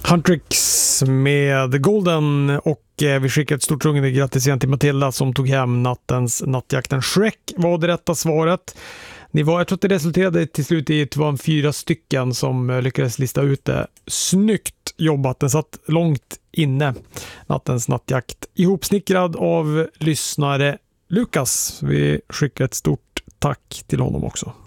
Huntrix med Golden, och vi skickar ett stort rungande grattis igen till Matilda som tog hem nattjakten. Shrek var det rätta svaret. Jag tror att det resulterade till slut i 4 stycken som lyckades lista ut det. Snyggt jobbat, den satt långt inne, nattens nattjakt. Ihopsnickrad av lyssnare Lukas. Vi skickar ett stort tack till honom också.